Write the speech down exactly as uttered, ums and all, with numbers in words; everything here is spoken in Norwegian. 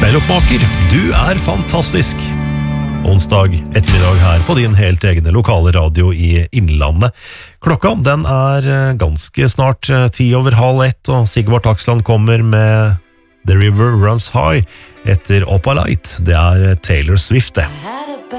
Breiloppmaker, du er fantastisk. Onsdag ettermiddag her på din helt egne lokale radio i Innlandet. Klokka den er ganske snart ti over halv ett, og Sigvart Aksland kommer med The River Runs High etter Opalite. Det er Taylor Swift det.